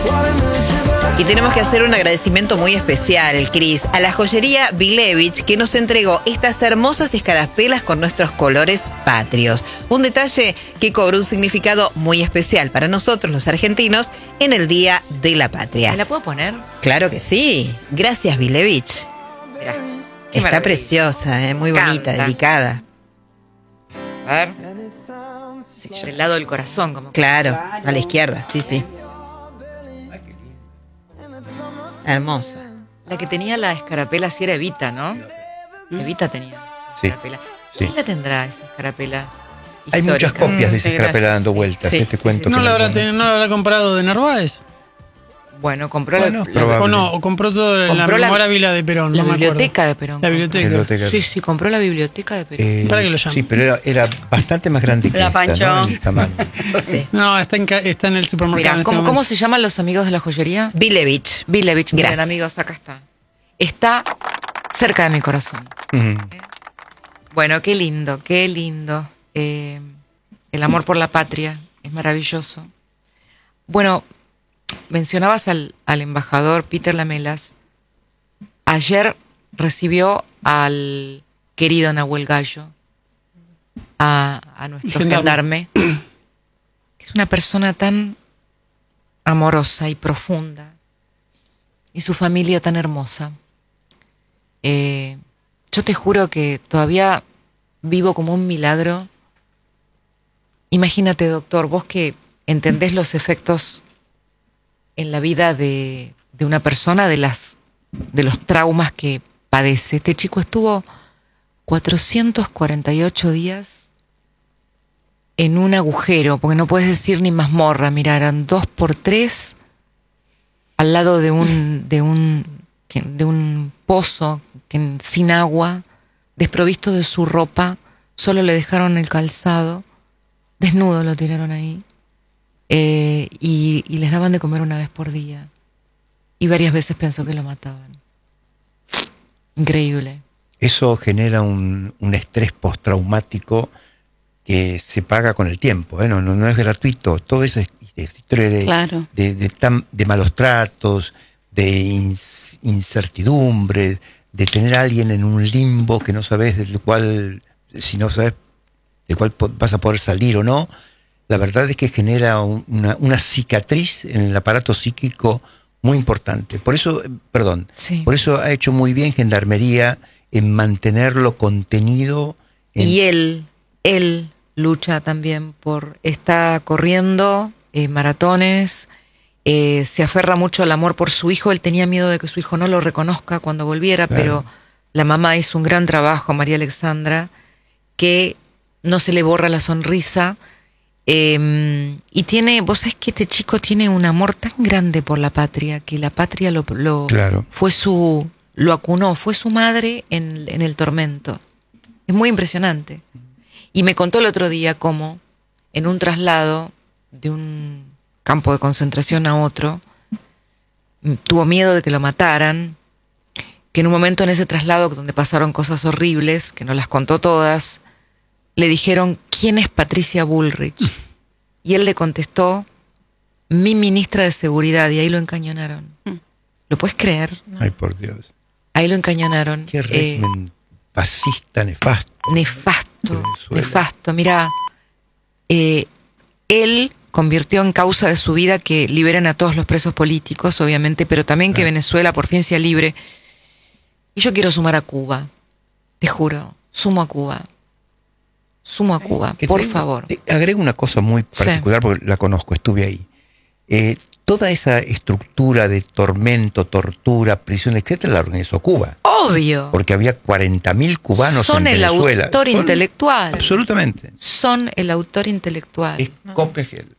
Y tenemos que hacer un agradecimiento muy especial, Cris, a la joyería Bilevich, que nos entregó estas hermosas escarapelas con nuestros colores patrios. Un detalle que cobró un significado muy especial para nosotros, los argentinos, en el Día de la Patria. ¿Me la puedo poner? Claro que sí. Gracias, Bilevich. Mirá, Está preciosa, muy bonita, delicada. A ver. Sí, del lado del corazón, como. Claro, a la izquierda, sí, sí. Hermosa. La que tenía la escarapela sí era Evita, ¿no? Evita tenía escarapela. Sí. ¿Quién la tendrá esa escarapela? Hay histórica? muchas copias de esa escarapela dando vueltas. Sí. Te cuento ¿No que la habrá comprado de Narváez? Bueno, compró Bueno, la, probable. ¿O no? ¿O compró todo la Compró la- memorabilia de Perón? la No me acuerdo. biblioteca de Perón. La biblioteca. Biblioteca. Sí, sí, compró la biblioteca de Perón. ¿Para qué lo llaman? Sí, pero era bastante más grande que La esta, Pancho. ¿no? En tamaño. Sí. No, está en el supermercado. Mirá, en este ¿cómo momento. se llaman los amigos de la joyería? Bilevich. Bilevich. Miren, Gracias. amigos, acá está. Está cerca de mi corazón. Ujú. Bueno, qué lindo, qué lindo. El amor por la patria es maravilloso. Bueno, mencionabas al embajador Peter Lamelas. Ayer recibió al querido Nahuel Gallo, a nuestro gendarme, que es una persona tan amorosa y profunda, y su familia tan hermosa. Yo te juro que todavía vivo como un milagro. Imagínate, doctor, vos que entendés los efectos en la vida de una persona, de los traumas que padece. Este chico estuvo 448 días en un agujero, porque no puedes decir ni mazmorra, mirá, eran 2x3 al lado de un pozo sin agua, desprovisto de su ropa, solo le dejaron el calzado, desnudo lo tiraron ahí, y les daban de comer una vez por día, y varias veces pensó que lo mataban. Increíble. Eso genera un estrés postraumático que se paga con el tiempo, ¿eh? No es gratuito. Todo eso es historia Claro. de malos tratos, de incertidumbres, de tener a alguien en un limbo que no sabes del cual, si no sabes del cual vas a poder salir o no. La verdad es que genera una cicatriz en el aparato psíquico muy importante. Por eso, Sí. por eso ha hecho muy bien Gendarmería en mantenerlo contenido. Y él lucha también está corriendo maratones, se aferra mucho al amor por su hijo. Él tenía miedo de que su hijo no lo reconozca cuando volviera, Claro. pero la mamá hizo un gran trabajo, María Alexandra, que no se le borra la sonrisa. Y vos sabés que este chico tiene un amor tan grande por la patria, que la patria Claro. lo acunó, fue su madre en el tormento. Es muy impresionante. Y me contó el otro día cómo en un traslado de un campo de concentración a otro, tuvo miedo de que lo mataran, que en un momento en ese traslado donde pasaron cosas horribles, que no las contó todas, le dijeron, ¿quién es Patricia Bullrich? Y él le contestó, mi ministra de Seguridad, y ahí lo encañonaron. ¿Lo puedes creer? Ay, por Dios. Ahí lo encañonaron. Qué régimen fascista, nefasto. Nefasto, Venezuela. nefasto. Mirá, él convirtió en causa de su vida que liberen a todos los presos políticos, obviamente, pero también que Venezuela por fin sea libre. Y yo quiero sumar a Cuba, te juro, sumo a Cuba. Sumo a Cuba, por favor. Te agrego una cosa muy particular, porque la conozco, estuve ahí. Toda esa estructura de tormento, tortura, prisión, etcétera, la organizó Cuba. Obvio. Porque había 40.000 cubanos Son en el Venezuela. autor intelectual. Absolutamente. Son el autor intelectual. Es copia fiel.